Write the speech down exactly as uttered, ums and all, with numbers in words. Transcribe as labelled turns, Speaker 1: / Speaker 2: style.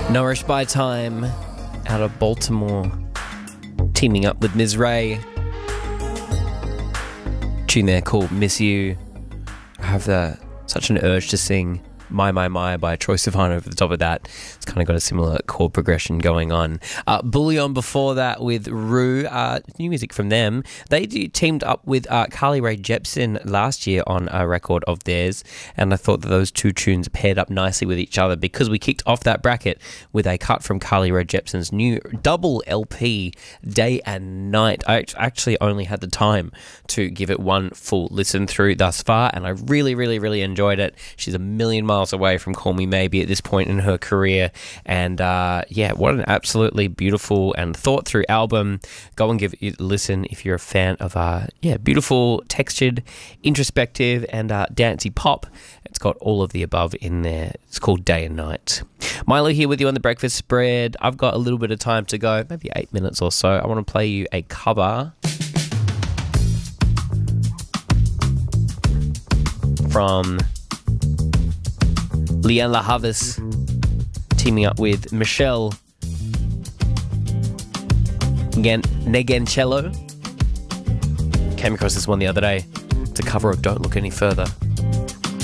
Speaker 1: Nourished by Time out of Baltimore, teaming up with Miz Ray. Tune there called Miss You. I have the, such an urge to sing My My My by Troye Sivan over the top of that. It's kind of got a similar chord progression going on. Uh, Bullion before that with Rue, uh, new music from them. They do, teamed up with uh, Carly Rae Jepsen last year on a record of theirs, and I thought that those two tunes paired up nicely with each other because we kicked off that bracket with a cut from Carly Rae Jepsen's new double L P, Day and Night. I actually only had the time to give it one full listen through thus far, and I really, really, really enjoyed it. She's a million miles away from Call Me Maybe at this point in her career, and uh, yeah, what an absolutely beautiful and thought through album. Go and give it a listen if you're a fan of uh, yeah, beautiful, textured, introspective and uh, dancey pop. It's got all of the above in there. It's called Day and Night. Milo here with you on The Breakfast Spread. I've got a little bit of time to go, maybe eight minutes or so. I want to play you a cover from Lianne La Havas teaming up with Michelle Negencello. Came across this one the other day. It's a cover of Don't Look Any Further.